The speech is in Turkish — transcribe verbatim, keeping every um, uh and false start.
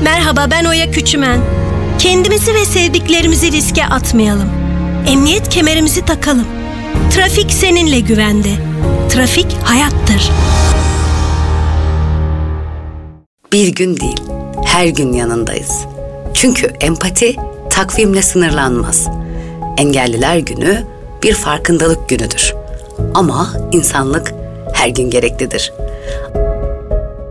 Merhaba, ben Oya Küçümen. Kendimizi ve sevdiklerimizi riske atmayalım. Emniyet kemerimizi takalım. Trafik seninle güvende. Trafik hayattır. Bir gün değil, her gün yanındayız. Çünkü empati takvimle sınırlanmaz. Engelliler Günü bir farkındalık günüdür. Ama insanlık her gün gereklidir.